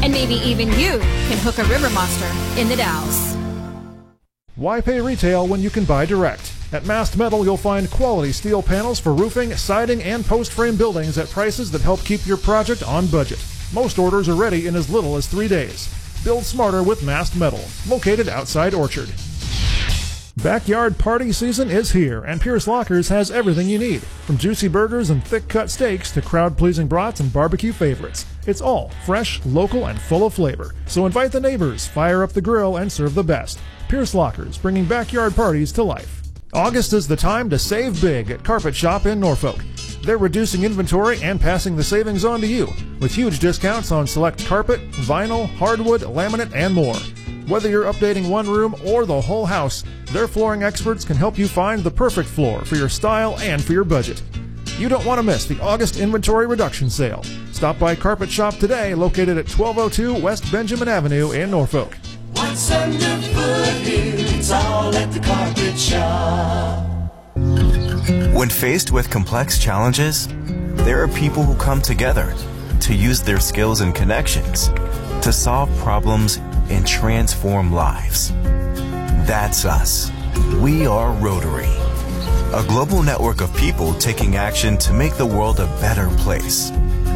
And maybe even you can hook a river monster in the Dalles. Why pay retail when you can buy direct? At Mast Metal, you'll find quality steel panels for roofing, siding, and post-frame buildings at prices that help keep your project on budget. Most orders are ready in as little as 3 days. Build smarter with Mast Metal, located outside Orchard. Backyard party season is here, and Pierce Lockers has everything you need, from juicy burgers and thick-cut steaks to crowd-pleasing brats and barbecue favorites. It's all fresh, local, and full of flavor. So invite the neighbors, fire up the grill, and serve the best. Pierce Lockers, bringing backyard parties to life. August is the time to save big at Carpet Shop in Norfolk. They're reducing inventory and passing the savings on to you, with huge discounts on select carpet, vinyl, hardwood, laminate, and more. Whether you're updating one room or the whole house, their flooring experts can help you find the perfect floor for your style and for your budget. You don't want to miss the August inventory reduction sale. Stop by Carpet Shop today, located at 1202 West Benjamin Avenue in Norfolk. What's underfoot here? It's all at the Carpet Shop. When faced with complex challenges, there are people who come together to use their skills and connections to solve problems and transform lives. That's us. We are Rotary, a global network of people taking action to make the world a better place.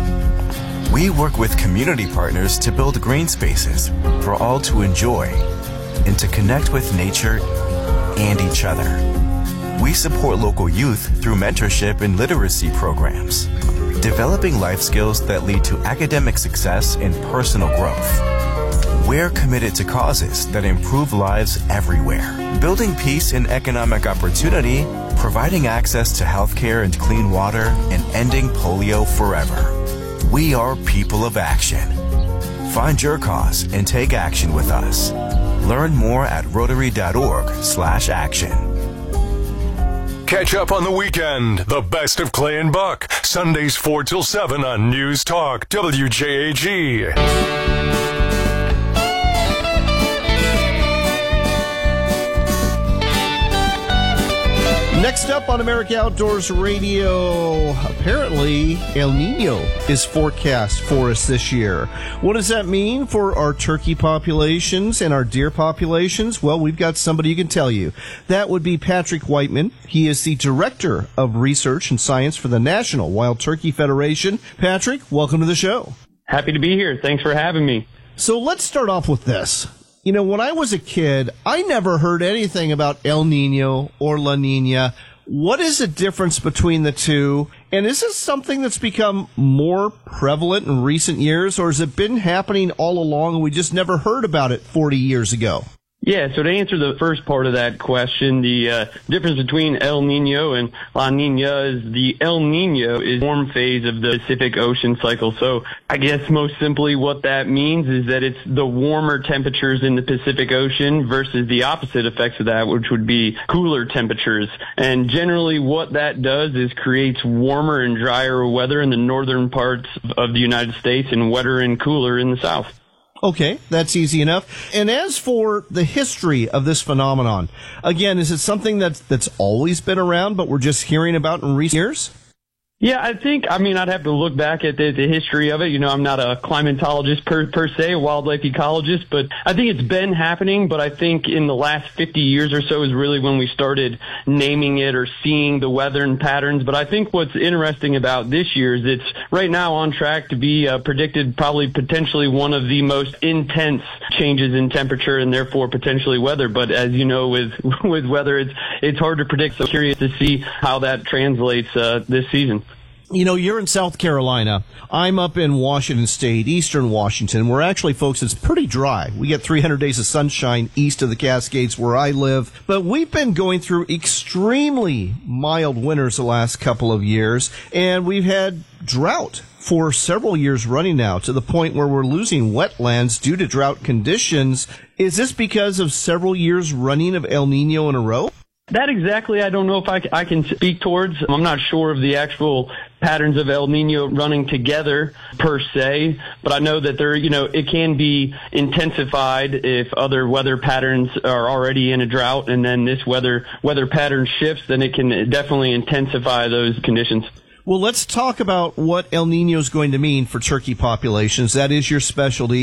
We work with community partners to build green spaces for all to enjoy and to connect with nature and each other. We support local youth through mentorship and literacy programs, developing life skills that lead to academic success and personal growth. We're committed to causes that improve lives everywhere, building peace and economic opportunity, providing access to healthcare and clean water, and ending polio forever. We are people of action. Find your cause and take action with us. Learn more at rotary.org/action. Catch up on the weekend. The best of Clay and Buck. Sundays 4 till 7 on News Talk WJAG. Next up on America Outdoors Radio, apparently El Nino is forecast for us this year. What does that mean for our turkey populations and our deer populations? Well, we've got somebody who can tell you. That would be Patrick Whiteman. He is the Director of Research and Science for the National Wild Turkey Federation. Patrick, welcome to the show. Happy to be here. Thanks for having me. So let's start off with this. You know, when I was a kid, I never heard anything about El Nino or La Nina. What is the difference between the two? And is this something that's become more prevalent in recent years, or has it been happening all along and we just never heard about it 40 years ago? Yeah, so to answer the first part of that question, the difference between El Nino and La Nina is the El Nino is the warm phase of the Pacific Ocean cycle. So I guess most simply what that means is that it's the warmer temperatures in the Pacific Ocean versus the opposite effects of that, which would be cooler temperatures. And generally what that does is creates warmer and drier weather in the northern parts of the United States and wetter and cooler in the south. Okay, that's easy enough. And as for the history of this phenomenon, again, is it something that's always been around, but we're just hearing about in recent years? Yeah, I'd have to look back at the history of it. You know, I'm not a climatologist per se, a wildlife ecologist, but I think it's been happening. But I think in the last 50 years or so is really when we started naming it or seeing the weather and patterns. But I think what's interesting about this year is it's right now on track to be predicted probably potentially one of the most intense changes in temperature and therefore potentially weather. But as you know, with weather, it's hard to predict. So curious to see how that translates this season. You know, you're in South Carolina. I'm up in Washington State, eastern Washington, where actually, folks, it's pretty dry. We get 300 days of sunshine east of the Cascades where I live. But we've been going through extremely mild winters the last couple of years, and we've had drought for several years running now, to the point where we're losing wetlands due to drought conditions. Is this because of several years running of El Nino in a row? That exactly, I don't know if I can speak towards. I'm not sure of the actual patterns of El Nino running together per se, but I know that it can be intensified if other weather patterns are already in a drought, and then this weather pattern shifts, then it can definitely intensify those conditions. Well, let's talk about what El Nino is going to mean for turkey populations. That is your specialty.